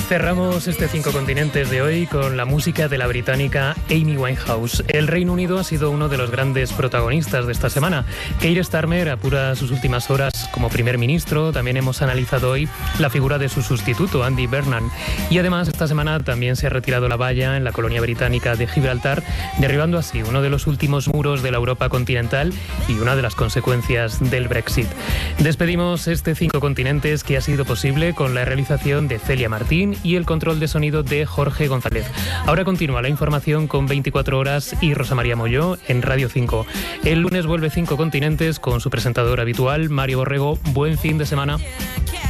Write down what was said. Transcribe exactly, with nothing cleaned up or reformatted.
Cerramos este Cinco Continentes de hoy con la música de la británica Amy Winehouse. El Reino Unido ha sido uno de los grandes protagonistas de esta semana. Keir Starmer apura sus últimas horas como primer ministro. También hemos analizado hoy la figura de su sustituto, Andy Burnham. Y además esta semana también se ha retirado la valla en la colonia británica de Gibraltar, derribando así uno de los últimos muros de la Europa continental y una de las consecuencias del Brexit. Despedimos este Cinco Continentes que ha sido posible con la realización de Celia Martín y el control de sonido de Jorge González. Ahora continúa la información con veinticuatro horas y Rosa María Molló en Radio cinco. El lunes vuelve Cinco Continentes con su presentador habitual, Mario Borrego. Buen fin de semana.